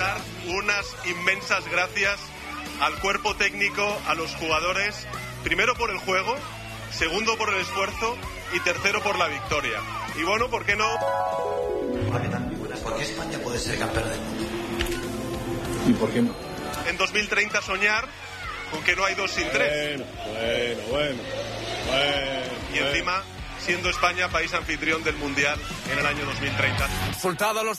dar unas inmensas gracias al cuerpo técnico, a los jugadores, primero por el juego, segundo por el esfuerzo y tercero por la victoria. Y bueno, ¿por qué no? Hola, ¿qué tal? Muy buenas. ¿Por qué España puede ser campeón del mundo? ¿Y por qué no? En 2030 soñar con que no hay 2 sin 3. Bueno. Y encima, siendo España país anfitrión del Mundial en el año 2030. Soltado los